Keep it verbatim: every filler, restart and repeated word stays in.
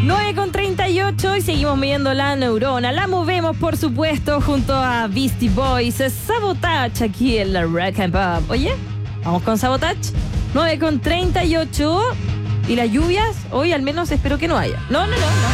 nueve con treinta y ocho y seguimos midiendo la neurona. La movemos, por supuesto, junto a Beastie Boys. Sabotage aquí en la Rock and Pop. Oye, vamos con Sabotage. nueve con treinta y ocho. ¿Y las lluvias? Hoy al menos espero que no haya. No, no, no, no.